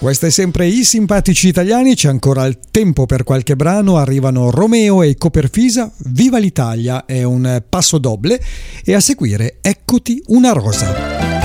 Questo è sempre I Simpatici Italiani, c'è ancora il tempo per qualche brano, arrivano Romeo e Coperfisa, Viva l'Italia è un passo doble e a seguire Eccoti una rosa.